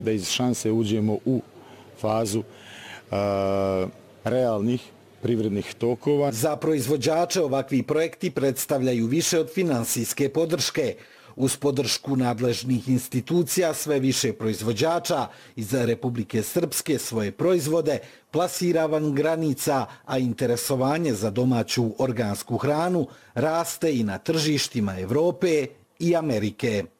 Da iz šanse uđemo u fazu realnih privrednih tokova. Za proizvođače ovakvi projekti predstavljaju više od finansijske podrške. Uz podršku nadležnih institucija sve više proizvođača iz Republike Srpske svoje proizvode plasira van granica, a interesovanje za domaću organsku hranu raste i na tržištima Evrope i Amerike.